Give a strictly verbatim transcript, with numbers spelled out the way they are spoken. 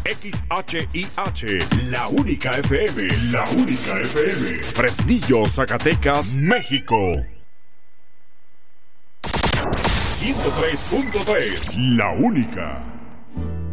X H I H, la única F M, la única F M. Fresnillo, Zacatecas, México. ciento tres punto tres, la única.